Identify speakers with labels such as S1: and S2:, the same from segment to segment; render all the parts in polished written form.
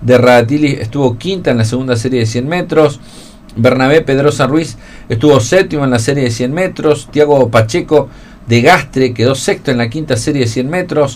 S1: de Radatili estuvo quinta en la segunda serie de 100 metros. Bernabé Pedrosa Ruiz estuvo séptimo en la serie de 100 metros. Tiago Pacheco de Gastre quedó sexto en la quinta serie de 100 metros.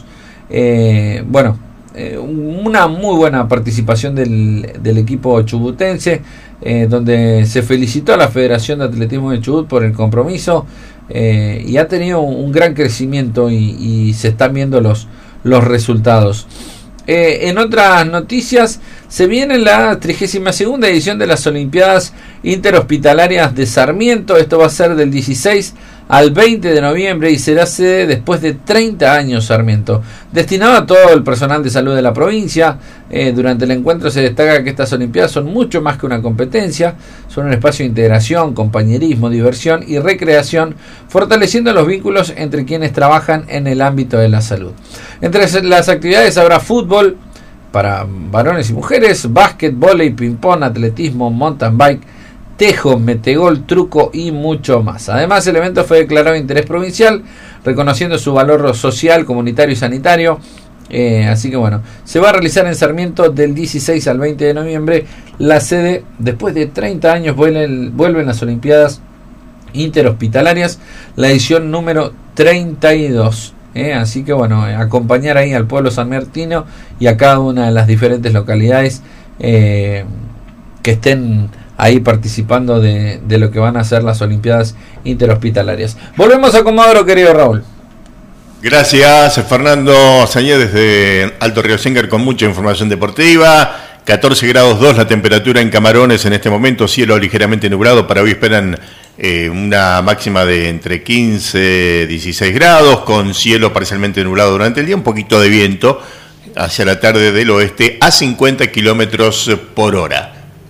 S1: Una muy buena participación del equipo chubutense, donde se felicitó a la Federación de Atletismo de Chubut por el compromiso, y ha tenido un gran crecimiento y se están viendo los resultados. En otras noticias, se viene la 32ª edición de las Olimpiadas Interhospitalarias de Sarmiento. Esto va a ser del 16 al 20 de noviembre y será sede después de 30 años Sarmiento. Destinado a todo el personal de salud de la provincia, durante el encuentro se destaca que estas Olimpiadas son mucho más que una competencia, son un espacio de integración, compañerismo, diversión y recreación, fortaleciendo los vínculos entre quienes trabajan en el ámbito de la salud. Entre las actividades habrá fútbol para varones y mujeres, básquet, vóley, ping-pong, atletismo, mountain bike, tejo, metegol, truco y mucho más. Además, el evento fue declarado de interés provincial, reconociendo su valor social, comunitario y sanitario. Así que bueno, se va a realizar en Sarmiento del 16 al 20 de noviembre. La sede, después de 30 años, vuelven las Olimpiadas Interhospitalarias, la edición número 32. Así que bueno, acompañar ahí al pueblo sanmartino y a cada una de las diferentes localidades que estén ahí participando de lo que van a ser las Olimpiadas Interhospitalarias. Volvemos a Comodoro, querido Raúl.
S2: Gracias, Fernando Sañé, desde Alto Río Sengar, con mucha información deportiva. 14 grados 2 la temperatura en Camarones en este momento, cielo ligeramente nublado. Para hoy esperan una máxima de entre 15 y 16 grados, con cielo parcialmente nublado durante el día, un poquito de viento hacia la tarde del oeste a 50 kilómetros por hora.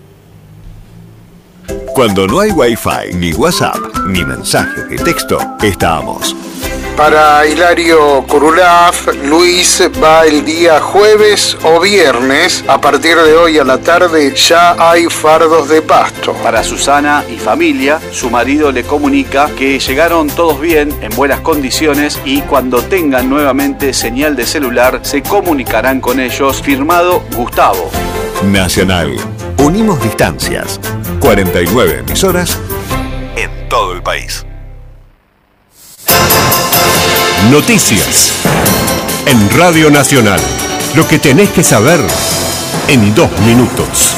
S3: Cuando no hay Wi-Fi, ni WhatsApp, ni mensajes de texto, estamos.
S4: Para Hilario Curulaf, Luis va el día jueves o viernes. A partir de hoy a la tarde ya hay fardos de pasto.
S5: Para Susana y familia, su marido le comunica que llegaron todos bien, en buenas condiciones, y cuando tengan nuevamente señal de celular se comunicarán con ellos. Firmado Gustavo.
S3: Nacional. Unimos distancias. 49 emisoras en todo el país.
S6: Noticias en Radio Nacional. Lo que tenés que saber en 2 minutos.